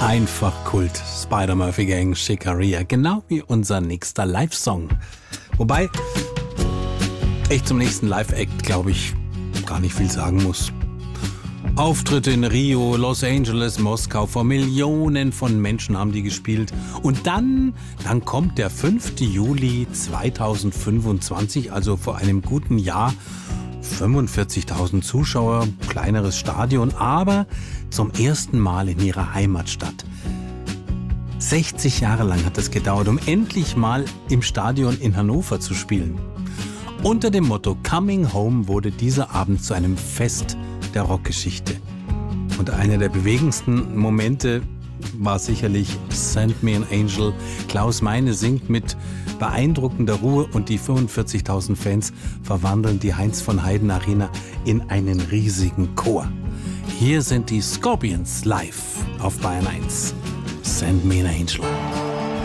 Einfach Kult. Spider-Murphy Gang, Schickeria. Genau wie unser nächster Live-Song. Wobei ich zum nächsten Live-Act, glaube ich, gar nicht viel sagen muss. Auftritte in Rio, Los Angeles, Moskau, vor Millionen von Menschen haben die gespielt. Und dann kommt der 5. Juli 2025, also vor einem guten Jahr. 45.000 Zuschauer, kleineres Stadion, aber zum ersten Mal in ihrer Heimatstadt. 60 Jahre lang hat es gedauert, um endlich mal im Stadion in Hannover zu spielen. Unter dem Motto Coming Home wurde dieser Abend zu einem Fest der Rockgeschichte. Und einer der bewegendsten Momente war sicherlich Send Me an Angel. Klaus Meine singt mit beeindruckender Ruhe und die 45.000 Fans verwandeln die Heinz von Heiden Arena in einen riesigen Chor. Hier sind die Scorpions live auf Bayern 1. Send Me an Angel.